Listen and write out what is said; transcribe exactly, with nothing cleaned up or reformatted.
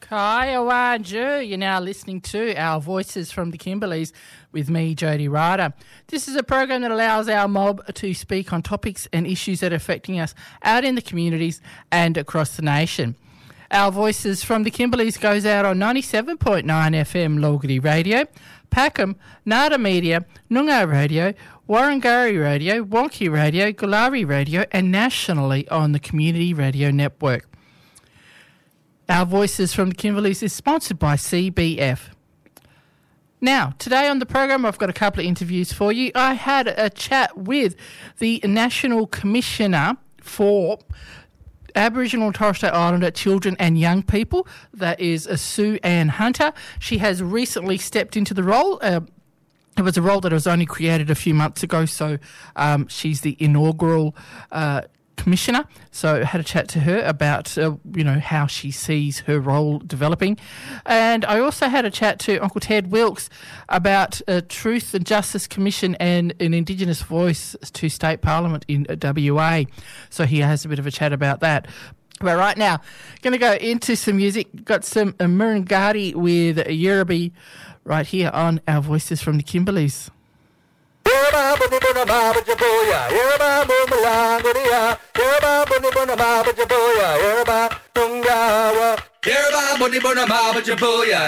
Kaiawaju. You're now listening to Our Voices from the Kimberleys with me, Jody Ryder. This is a program that allows our mob to speak on topics and issues that are affecting us out in the communities and across the nation. Our Voices from the Kimberleys goes out on ninety-seven point nine F M Logity Radio, Packham, Nada Media, Noongar Radio, Warrangari Radio, Wonky Radio, Gulari Radio, and nationally on the Community Radio Network. Our Voices from the Kimberleys is sponsored by C B F. Now, today on the program, I've got a couple of interviews for you. I had a chat with the National Commissioner for Aboriginal and Torres Strait Islander children and young people. That is Sue Ann Hunter. She has recently stepped into the role. Uh, it was a role that was only created a few months ago, so um, she's the inaugural uh Commissioner. So I had a chat to her about, uh, you know, how she sees her role developing. And I also had a chat to Uncle Ted Wilkes about uh, Truth and Justice Commission and an Indigenous voice to State Parliament in W A. So he has a bit of a chat about that. But right now, going to go into some music. Got some uh, Murungati with Yerrabi right here on Our Voices from the Kimberleys. Yerba bunny bunna baba jaboya, yerba bunna langaria, yerba bunny bunna baba jaboya, yerba tungawa, yerba bunny bunna baba jaboya,